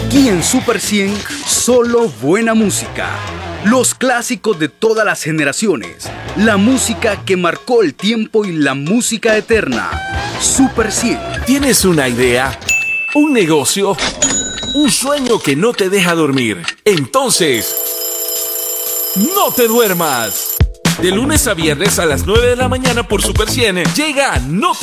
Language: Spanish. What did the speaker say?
Aquí en Super 100, solo buena música. Los clásicos de todas las generaciones. La música que marcó el tiempo y la música eterna. Super 100. ¿Tienes una idea? ¿Un negocio? ¿Un sueño que no te deja dormir? Entonces, no te duermas. De lunes a viernes a las 9 de la mañana por Super 100 llega No te